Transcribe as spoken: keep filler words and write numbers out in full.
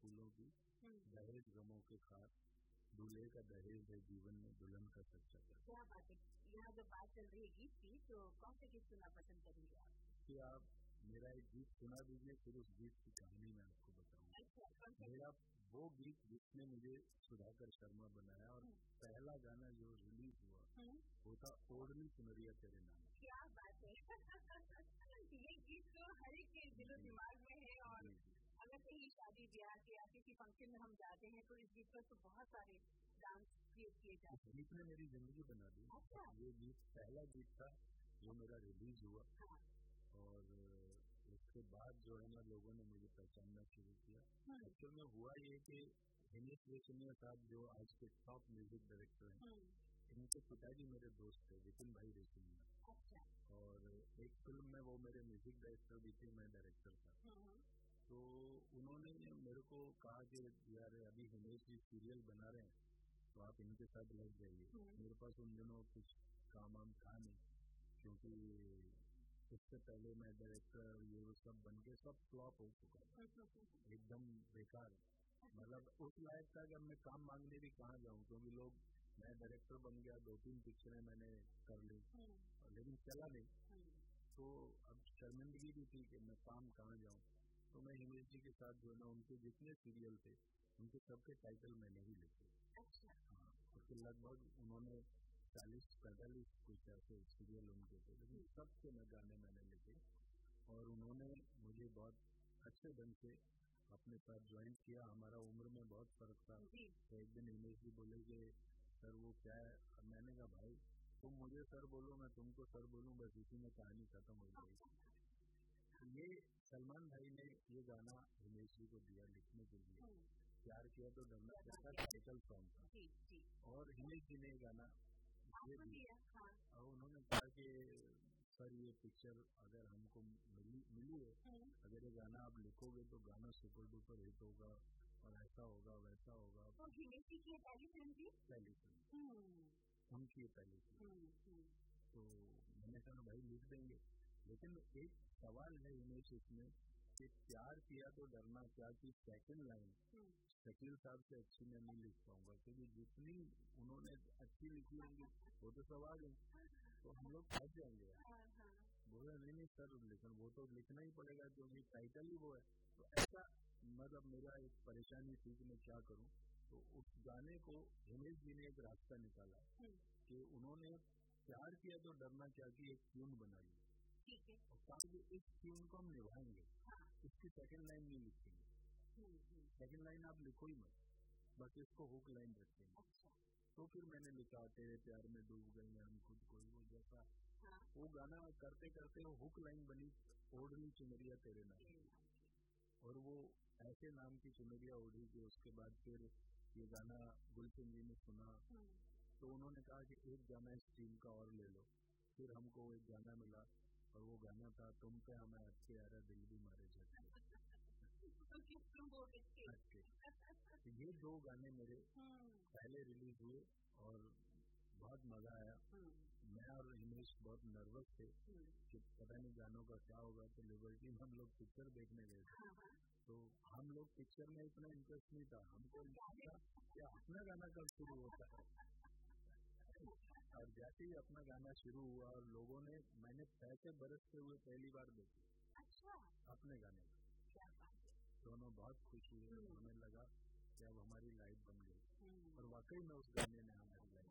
फूलों की, हम्म, दहेज गमों के खार, दूल्हे का दहेज है जीवन में दुल्हन का सच्चा प्यार। क्या बात है। यहाँ जब बात चल रही है गीत की, तो कौन से गीत सुनना पसंद करेंगे आप? कि आप मेरा एक गीत सुना दीजिए, फिर उस गीत की कहानी मैं आपको बताऊंगा। अच्छा, कौन सा? मेरा वो गीत जिसने मुझे सुधाकर शर्मा बनाया, और हम्म, पहला गाना जो रिलीज हुआ हम्म, वो था ओढ़नी चुनरिया तेरे नाम। क्या बात है। ये गीत तो हर एक के दिलो जी, दिमाग में है, और जी, जी। अगर कहीं शादी ब्याह के या किसी फंक्शन में हम जाते हैं तो इस गीत पर तो बहुत सारे डांस क्रिएट किए इस जाते गीत ने मेरी जिंदगी बना दी। हैं। अच्छा। ये गीत पहला गीत था जो मेरा रिलीज हुआ, हाँ। और उसके बाद जो है ना लोगों ने मुझे पहचानना शुरू किया। हम्म, एक्चुअल में हुआ ये कि हिमेश रेशमिया साहब जो आज के टॉप म्यूजिक डायरेक्टर हैं, हम्म, इनके पिताजी मेरे दोस्त थे, विपिन भाई रेशमिया, अच्छा। और एक फिल्म में वो मेरे म्यूजिक डायरेक्टर भी थे, मैं डायरेक्टर था। हम्म, तो उन्होंने मेरे को कहा कि यार अभी हिमेश जी सीरियल बना रहे हैं, तो आप इनके साथ लग जाइए। हम्म, मेरे पास उन दिनों कुछ काम वाम था नहीं, क्योंकि इससे पहले मैं डायरेक्टर ये वो सब बन के सब फ्लॉप हो चुका था, हम्म, एकदम बेकार। मतलब उस लायक था कि अब मैं काम मांगने भी कहाँ जाऊँ, क्योंकि लोग, मैं डायरेक्टर बन गया, दो तीन पिक्चरें मैंने कर ली, हम्म, और लेकिन चला नहीं। हम्म, तो अब शर्मिंदगी भी थी कि मैं काम कहाँ जाऊँ। तो मैं हिमेश जी के साथ जो है ना उनके जितने सीरियल थे उनके सबके टाइटल मैंने ही लिखे। अच्छा। हाँ, तो फिर लगभग उन्होंने चालीस पैंतालीस कुछ ऐसे सीरियल उनके थे, लेकिन सबके मैं गाने मैंने लिखे, और उन्होंने मुझे बहुत अच्छे ढंग से अपने साथ ज्वाइन किया। हमारा उम्र में बहुत फर्क था। जी। तो एक दिन हिमेश जी बोले कि सर वो क्या है, अब मैंने कहा भाई तुम मुझे सर बोलो, मैं तुमको सर बोलूं, बस इसी में कहानी खत्म हो जाएगी। तो ये सलमान भाई ने ये गाना हिमेश जी को दिया लिखने के लिए, हम्म, प्यार किया तो डरना क्या था, टाइटल सॉन्ग था, जी, जी। और हिमेश जी ने ये गाना ये आपको दिया। दिया, हाँ। और उन्होंने कहा कि सर ये पिक्चर अगर हमको मिली मिली है, हम्म, अगर ये गाना आप लिखोगे तो गाना सुपर डुपर हिट होगा, और ऐसा होगा वैसा होगा। तो हिमेश जी की ये पहली फिल्म थी? पहली फिल्म हम्म, उनकी ये पहली फिल्म। हम्म, हम्म, तो मैंने कहा भाई लिख देंगे, लेकिन एक सवाल है हिमेश इसमें कि प्यार किया तो डरना क्या की सेकंड लाइन हम्म, शकील साहब से अच्छी मैं नहीं लिख पाऊंगा, क्योंकि जितनी उन्होंने अच्छी लिखी होंगी वो तो सवाल है, तो हम लोग फंस जाएंगे। हाँ, हाँ। बोला नहीं नहीं सर, लेकिन वो तो लिखना ही पड़ेगा क्योंकि टाइटल ही वो है। तो ऐसा मतलब मेरा एक परेशानी थी कि मैं क्या करूं। तो उस गाने को हिमेश जी ने एक रास्ता निकाला हम्म, कि उन्होंने प्यार किया तो डरना क्या की एक ट्यून बना ली, ठीक है। और कहा कि इस ट्यून को हम निभाएंगे, हाँ। इसकी सेकंड लाइन नहीं लिखेंगे, हम्म, हम्म, सेकंड लाइन आप लिखो ही मत, बस इसको हुक लाइन रखेंगे। अच्छा। तो फिर मैंने लिखा तेरे प्यार में डूब गए हम खुद को, वो जैसा हाँ। वो गाना करते करते वो हुक लाइन बनी ओढ़नी चुनरिया तेरे नाम तेरे की, नाम की। और वो ऐसे नाम की चुनरिया ओढ़ी कि उसके बाद फिर ये गाना गुलशन जी ने सुना, हम्म, तो उन्होंने कहा कि एक गाना इस टीम का और ले लो। फिर हमको एक गाना मिला, और वो गाना था तुम पे हमें अच्छे यारा दिल भी मारे झटके। तो किस तुम बोल रहे झटके। तो ये दो गाने मेरे हम्म, पहले रिलीज हुए, और बहुत मजा आया। हम्म, मैं और हिमेश बहुत नर्वस थे हम्म, कि पता नहीं गानों का क्या होगा। तो लिबर्टी में हम लोग पिक्चर देखने गए थे, हाँ, हाँ। तो हम लोग पिक्चर में इतना इंटरेस्ट नहीं था, हमको था कि अपना गाना कब शुरू होता है। और जैसे ही अपना गाना शुरू हुआ और लोगों ने, मैंने पैसे बरसते हुए पहली बार देखे अच्छा, अपने गाने को, क्या बात है। दोनों बहुत खुश हुए, हम्म, हमें लगा कि अब हमारी लाइफ बन गई, हम्म, और वाकई में उस गाने ने हमें